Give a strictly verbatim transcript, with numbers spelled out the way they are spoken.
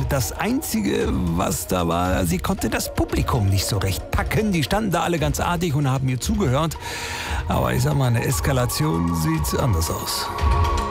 Das Einzige, was da war, sie konnte das Publikum nicht so recht packen. Die standen da alle ganz artig und haben ihr zugehört. Aber ich sag mal, eine Eskalation sieht anders aus.